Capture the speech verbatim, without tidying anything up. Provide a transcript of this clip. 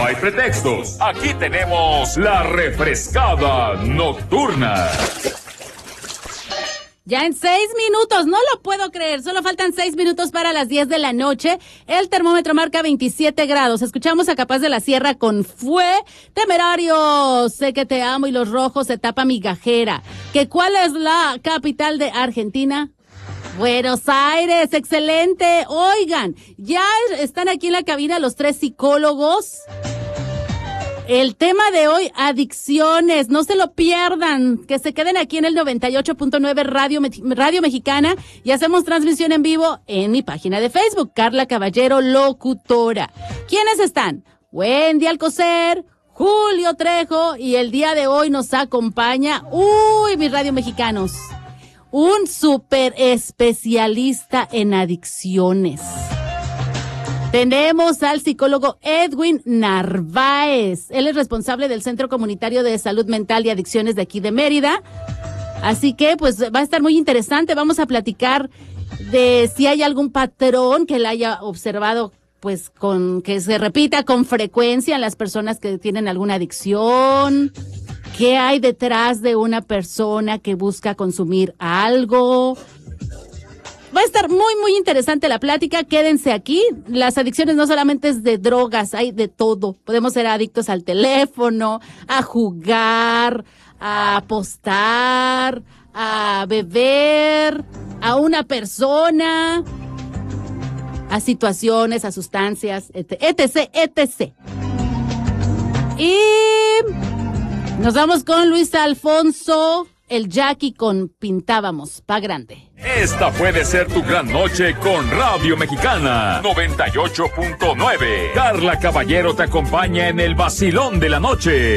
no hay pretextos. Aquí tenemos la refrescada nocturna. Ya en seis minutos, no lo puedo creer, solo faltan seis minutos para las diez de la noche. El termómetro marca veintisiete grados. Escuchamos a Capaz de la Sierra con Fue. Temerario, sé que te amo y los rojos se tapa mi gajera. ¿Que cuál es la capital de Argentina? Buenos Aires, excelente. Oigan, ya están aquí en la cabina los tres psicólogos. El tema de hoy, adicciones, no se lo pierdan, que se queden aquí en el noventa y ocho punto nueve Radio, Radio Mexicana y hacemos transmisión en vivo en mi página de Facebook, Carla Caballero, locutora. ¿Quiénes están? Wendy Alcocer, Julio Trejo y el día de hoy nos acompaña, uy, mis radio mexicanos, un súper especialista en adicciones. Tenemos al psicólogo Edwin Narváez. Él es responsable del Centro Comunitario de Salud Mental y Adicciones de aquí de Mérida. Así que, pues, va a estar muy interesante. Vamos a platicar de si hay algún patrón que él haya observado, pues, con que se repita con frecuencia en las personas que tienen alguna adicción. ¿Qué hay detrás de una persona que busca consumir algo? Va a estar muy, muy interesante la plática. Quédense aquí. Las adicciones no solamente es de drogas, hay de todo. Podemos ser adictos al teléfono, a jugar, a apostar, a beber, a una persona, a situaciones, a sustancias, etc, etc. Y nos vamos con Luis Alfonso, el Jackie con Pintábamos pa' Grande. Esta puede ser tu gran noche con Radio Mexicana noventa y ocho punto nueve. Carla Caballero te acompaña en el vacilón de la noche.